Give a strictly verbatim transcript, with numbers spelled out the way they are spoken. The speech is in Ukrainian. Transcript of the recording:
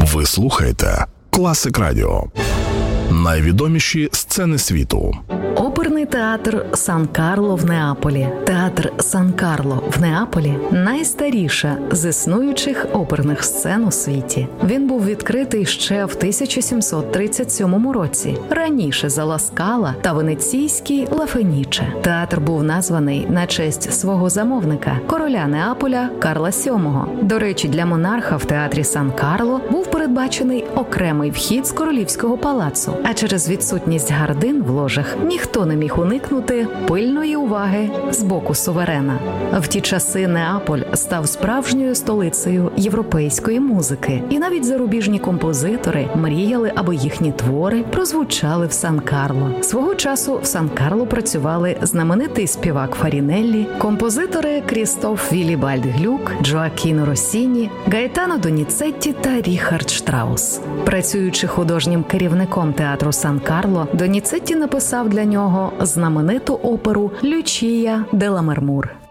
Ви слухаєте Класик Радіо. Найвідоміші сцени світу. Оперний театр Сан-Карло в Неаполі. Театр Сан-Карло в Неаполі – найстаріша з існуючих оперних сцен у світі. Він був відкритий ще в тисяча сімсот тридцять сьомому році, раніше за Ла Скала та венеційський Ла Феніче. Театр був названий на честь свого замовника, короля Неаполя Карла сьомого. До речі, для монарха в театрі Сан-Карло був передбачений окремий вхід з королівського палацу, а через відсутність гардин в ложах ніхто не міг уникнути пильної уваги з боку суверена. В ті часи Неаполь став справжньою столицею європейської музики, і навіть зарубіжні композитори мріяли, аби їхні твори прозвучали в Сан-Карло. Свого часу в Сан-Карло працювали знаменитий співак Фарінеллі, композитори Крістоф Вілібальд Глюк, Джоаккіно Россіні, Гаетано Доніцетті та Ріхард Штраус. Працюючи художнім керівником театру Сан-Карло, Доніцетті написав для нього знамениту оперу «Лючія де ла Мармур».